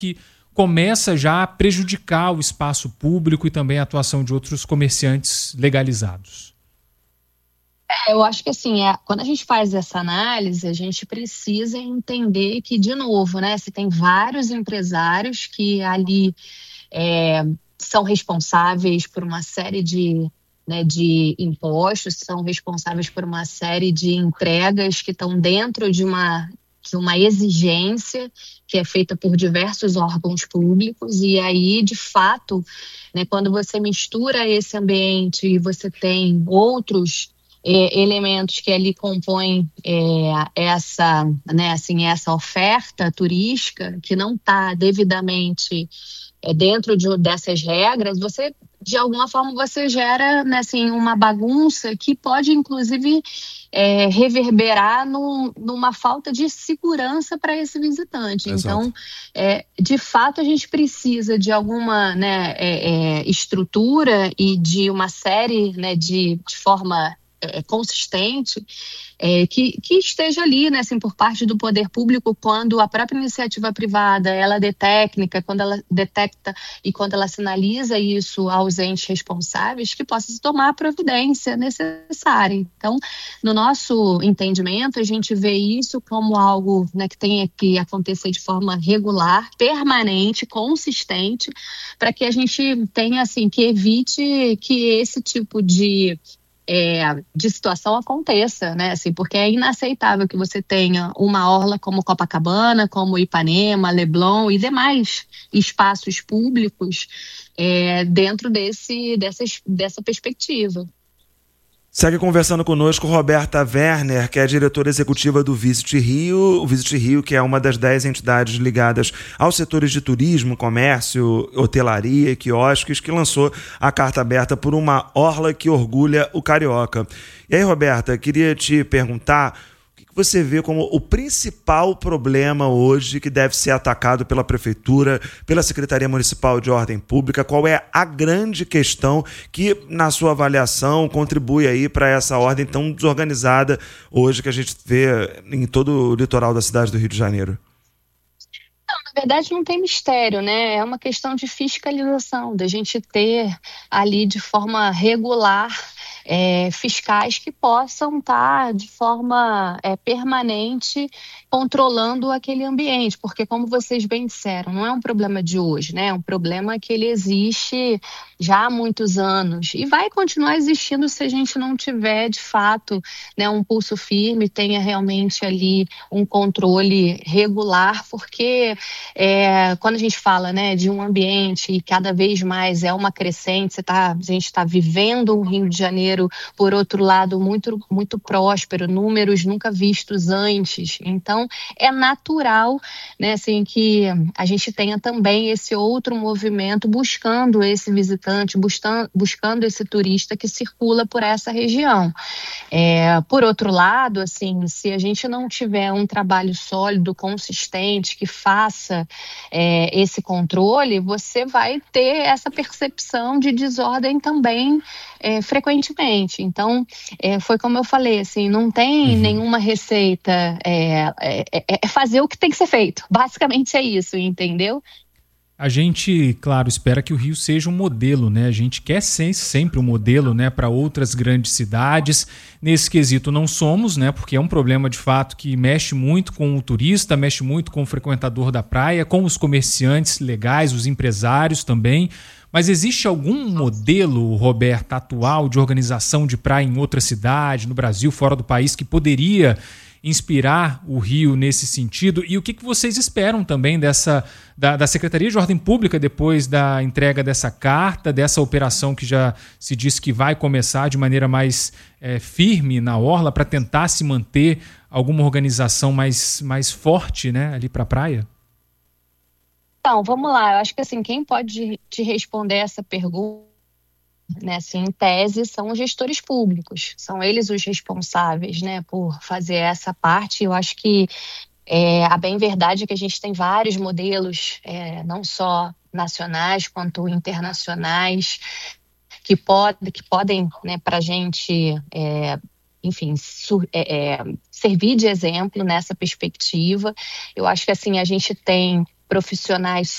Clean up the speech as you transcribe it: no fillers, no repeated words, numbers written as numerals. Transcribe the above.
que começa já a prejudicar o espaço público e também a atuação de outros comerciantes legalizados? Eu acho que assim, quando a gente faz essa análise, a gente precisa entender que, de novo, né, se tem vários empresários que ali são responsáveis por uma série de impostos, são responsáveis por uma série de entregas que estão dentro de uma exigência que é feita por diversos órgãos públicos, e aí, de fato, né, quando você mistura esse ambiente e você tem outros elementos que ali compõem essa oferta turística que não está devidamente dentro dessas regras, você, de alguma forma, você gera, né, assim, uma bagunça que pode, inclusive, reverberar numa falta de segurança para esse visitante. Exato. Então, de fato, a gente precisa de alguma, né, estrutura e de uma série, né, de forma consistente, que esteja ali, né, assim, por parte do poder público, quando a própria iniciativa privada ela quando ela detecta e quando ela sinaliza isso aos entes responsáveis, que possa se tomar a providência necessária. Então, no nosso entendimento, a gente vê isso como algo, né, que tem que acontecer de forma regular, permanente, consistente, para que a gente tenha, assim, que evite que esse tipo de situação aconteça, né? Assim, porque é inaceitável que você tenha uma orla como Copacabana, como Ipanema, Leblon e demais espaços públicos dentro dessa perspectiva. Segue conversando conosco Roberta Werner, que é a diretora executiva do Visit Rio. O Visit Rio, que é uma das 10 entidades ligadas aos setores de turismo, comércio, hotelaria e quiosques, que lançou a carta aberta por uma orla que orgulha o carioca. E aí, Roberta, queria te perguntar o que você vê como o principal problema hoje que deve ser atacado pela Prefeitura, pela Secretaria Municipal de Ordem Pública. Qual é a grande questão que, na sua avaliação, contribui aí para essa ordem tão desorganizada hoje que a gente vê em todo o litoral da cidade do Rio de Janeiro? Na verdade, não tem mistério, né? É uma questão de fiscalização, da gente ter ali de forma regular fiscais que possam estar de forma permanente controlando aquele ambiente, porque, como vocês bem disseram, não é um problema de hoje, né? É um problema que ele existe já há muitos anos e vai continuar existindo se a gente não tiver, de fato, né, um pulso firme, tenha realmente ali um controle regular, porque quando a gente fala, né, de um ambiente e cada vez mais é uma crescente, a gente está vivendo um Rio de Janeiro, por outro lado, muito, muito próspero, números nunca vistos antes. Então, é natural, né, assim, que a gente tenha também esse outro movimento buscando esse visitante, buscando esse turista que circula por essa região. Por outro lado, assim, se a gente não tiver um trabalho sólido, consistente, que faça esse controle, você vai ter essa percepção de desordem também frequentemente. Então, foi como eu falei, assim, não tem nenhuma receita, é fazer o que tem que ser feito. Basicamente é isso, entendeu? A gente, claro, espera que o Rio seja um modelo, né? A gente quer ser sempre um modelo, né, para outras grandes cidades. Nesse quesito não somos, né? Porque é um problema de fato que mexe muito com o turista, mexe muito com o frequentador da praia, com os comerciantes legais, os empresários também. Mas existe algum modelo, Roberta, atual de organização de praia em outra cidade, no Brasil, fora do país, que poderia inspirar o Rio nesse sentido? E o que vocês esperam também da Secretaria de Ordem Pública depois da entrega dessa carta, dessa operação que já se diz que vai começar de maneira mais firme na orla para tentar se manter alguma organização mais forte, né, ali para a praia? Então, vamos lá. Eu acho que, assim, quem pode te responder essa pergunta, né, assim, em tese, são os gestores públicos. São eles os responsáveis, né, por fazer essa parte. Eu acho que a bem verdade é que a gente tem vários modelos, não só nacionais quanto internacionais, que podem, né, para a gente, enfim, servir de exemplo nessa perspectiva. Eu acho que, assim, a gente tem profissionais